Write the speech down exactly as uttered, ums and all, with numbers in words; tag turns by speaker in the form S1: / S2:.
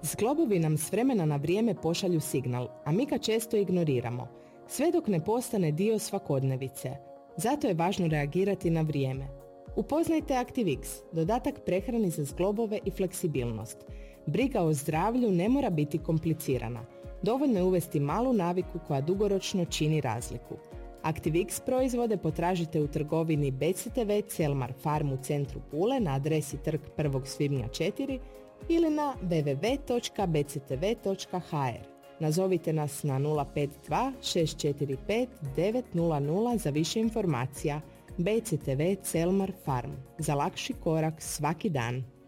S1: Zglobovi nam s vremena na vrijeme pošalju signal, a mi ga često ignoriramo, sve dok ne postane dio svakodnevice. Zato je važno reagirati na vrijeme. Upoznajte ActiveX, dodatak prehrani za zglobove i fleksibilnost. Briga o zdravlju ne mora biti komplicirana. Dovoljno je uvesti malu naviku koja dugoročno čini razliku. ActiveX proizvode potražite u trgovini B C T V Celmar Farm u centru Pule na adresi Trg prvog svibnja četiri ili na w w w točka b c t v točka h r. Nazovite nas na nula pet dva šest četiri pet devet nula nula za više informacija. B C T V Celmar Farm. Za lakši korak svaki dan.